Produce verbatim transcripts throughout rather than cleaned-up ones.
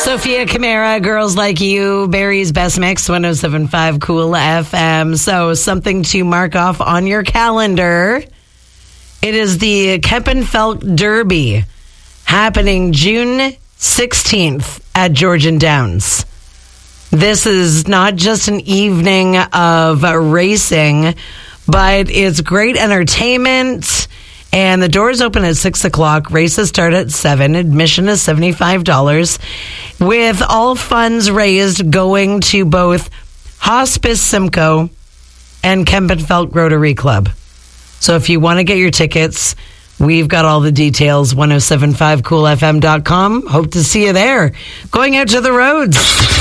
Sophia Camara, Girls Like You, Barry's Best Mix, one oh seven point five Cool F M. So something to mark off on your calendar. It is the Kempenfelt Derby happening June sixteenth at Georgian Downs. This is not just an evening of racing, but it's great entertainment. And the doors open at six o'clock. Races start at seven. Admission is seventy-five dollars. With all funds raised going to both Hospice Simcoe and Kempenfelt Rotary Club. So if you want to get your tickets, we've got all the details. ten seventy-five cool f m dot com. Hope to see you there. Going out to the roads.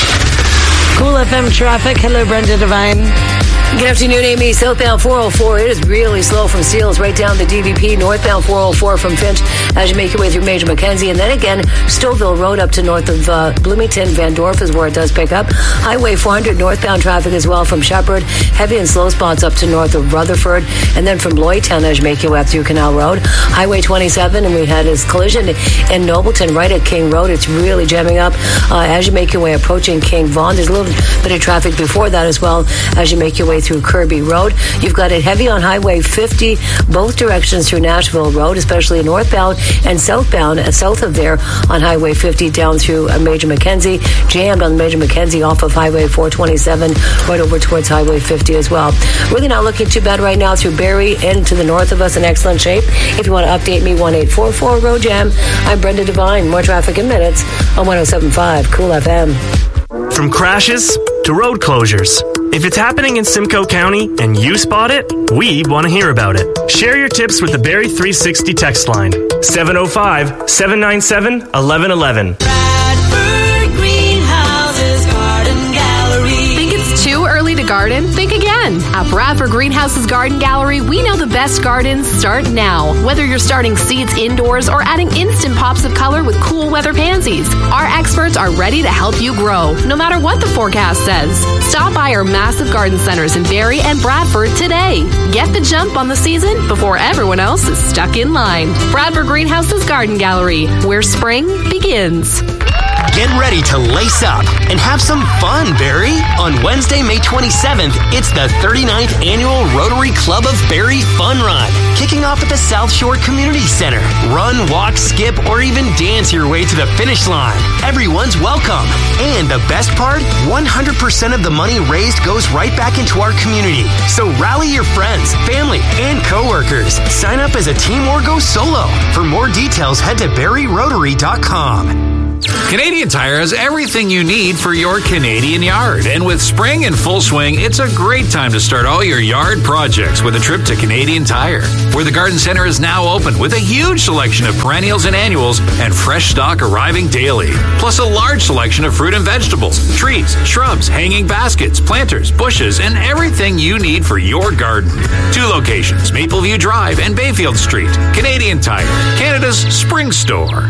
Cool F M traffic. Hello, Brenda Devine. Good afternoon, Amy. Southbound four oh four, it is really slow from Seals right down the D V P. Northbound four oh four from Finch as you make your way through Major Mackenzie. And then again, Stouffville Road up to north of uh, Bloomington. Van Dorp is where it does pick up. Highway four hundred northbound traffic as well from Shepherd. Heavy and slow spots up to north of Rutherford. And then from Lloydtown as you make your way up through Canal Road. Highway twenty-seven, and we had this collision in Nobleton right at King Road. It's really jamming up uh, as you make your way approaching King Vaughan. There's a little bit of traffic before that as well as you make your way through Kirby Road. You've got it heavy on Highway fifty, both directions through Nashville Road, especially northbound and southbound, uh, south of there on Highway fifty down through uh, Major Mackenzie. Jammed on Major Mackenzie off of Highway four twenty-seven right over towards Highway fifty as well. Really not looking too bad right now through Barrie and to the north of us in excellent shape. If you want to update me, one eight four four Road Jam. I'm Brenda Devine. More traffic in minutes on ten seventy-five Cool F M. From crashes to road closures. If it's happening in Simcoe County and you spot it, we want to hear about it. Share your tips with the Barrie three sixty text line, seven oh five, seven nine seven, one one one one. Bradford Greenhouses Garden Gallery. Think it's too early to garden? Think again. At Bradford Greenhouses Garden Gallery, we know the best gardens start now. Whether you're starting seeds indoors or adding instant pops of color with cool weather pansies, our experts are ready to help you grow, no matter what the forecast says. Stop by our massive garden centers in Barrie and Bradford today. Get the jump on the season before everyone else is stuck in line. Bradford Greenhouses Garden Gallery, where spring begins. Get ready to lace up and have some fun, Barrie. On Wednesday, May twenty-seventh, it's the thirty-ninth Annual Rotary Club of Barrie Fun Run, kicking off at the South Shore Community Center. Run, walk, skip, or even dance your way to the finish line. Everyone's welcome. And the best part, one hundred percent of the money raised goes right back into our community. So rally your friends, family, and coworkers. Sign up as a team or go solo. For more details, head to barrie rotary dot com. Canadian Tire has everything you need for your Canadian yard. And with spring in full swing, it's a great time to start all your yard projects with a trip to Canadian Tire, where the garden center is now open with a huge selection of perennials and annuals and fresh stock arriving daily. Plus a large selection of fruit and vegetables, trees, shrubs, hanging baskets, planters, bushes, and everything you need for your garden. Two locations, Mapleview Drive and Bayfield Street. Canadian Tire, Canada's spring store.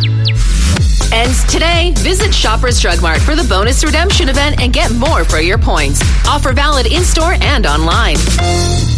Ends today. Visit Shoppers Drug Mart for the bonus redemption event and get more for your points. Offer valid in-store and online.